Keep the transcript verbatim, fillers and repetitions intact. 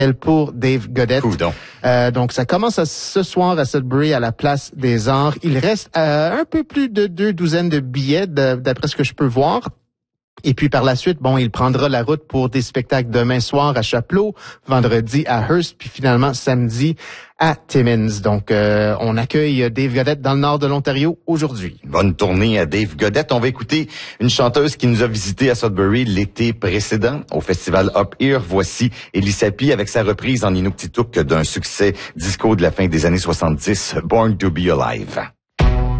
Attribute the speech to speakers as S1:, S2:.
S1: pour Dave Godette. Euh, donc, ça commence à, ce soir à Sudbury à la Place des Arts. Il reste euh, un peu plus de deux douzaines de billets, de, d'après ce que je peux voir. Et puis par la suite, bon, il prendra la route pour des spectacles demain soir à Chapleau, vendredi à Hearst, puis finalement samedi à Timmins. Donc, euh, on accueille Dave Godette dans le nord de l'Ontario aujourd'hui.
S2: Bonne tournée à Dave Godette. On va écouter une chanteuse qui nous a visité à Sudbury l'été précédent au festival Up Here. Voici Elisapie avec sa reprise en Inuktitut d'un succès disco de la fin des années soixante-dix, Born to be Alive.